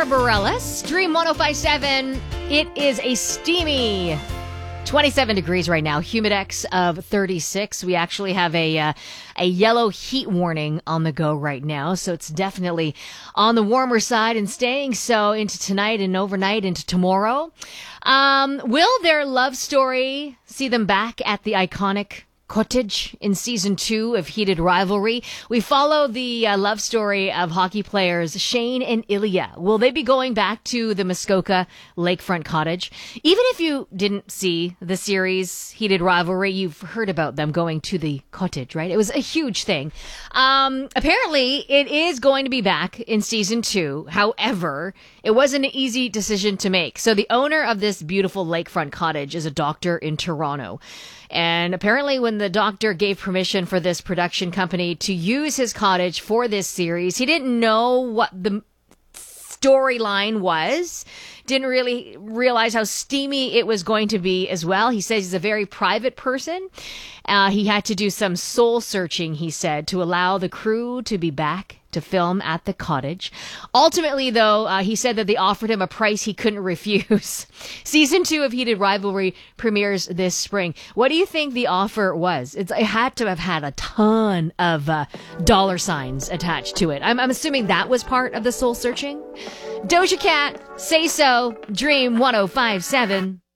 Bareilles, Dream 105.7. It is a steamy 27 degrees right now, humidex of 36. We actually have a yellow heat warning on the go right now, so it's definitely on the warmer side and staying so into tonight and overnight into tomorrow. Will their love story see them back at the iconic cottage in season 2 of Heated Rivalry? We follow the love story of hockey players Shane and Ilya. Will they be going back to the Muskoka lakefront cottage? Even if you didn't see the series Heated Rivalry, you've heard about them going to the cottage, right? It was a huge thing. Apparently, it is going to be back in season 2. However, it wasn't an easy decision to make. So the owner of this beautiful lakefront cottage is a doctor in Toronto. And apparently when the doctor gave permission for this production company to use his cottage for this series, he didn't know what the storyline was. Didn't really realize how steamy it was going to be as well. He says he's a very private person. He had to do some soul searching, he said, to allow the crew to be back to film at the cottage. Ultimately, though, he said that they offered him a price he couldn't refuse. Season 2 of Heated Rivalry premieres this spring. What do you think the offer was? It had to have had a ton of dollar signs attached to it. I'm assuming that was part of the soul searching. Doja Cat, Say So, Dream 105.7.